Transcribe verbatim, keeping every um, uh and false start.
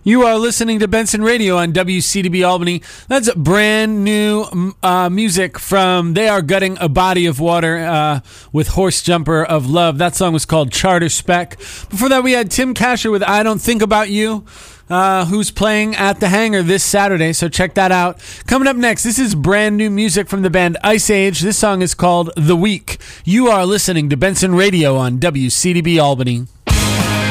You are listening to Benson Radio on W C D B Albany. That's brand new uh, music from They Are Gutting a Body of Water uh, with Horse Jumper of Love. That song was called Charter Spec. Before that, we had Tim Kasher with I Don't Think About You, uh, who's playing at the Hangar this Saturday, so check that out. Coming up next, this is brand new music from the band Ice Age. This song is called The Week. You are listening to Benson Radio on W C D B Albany.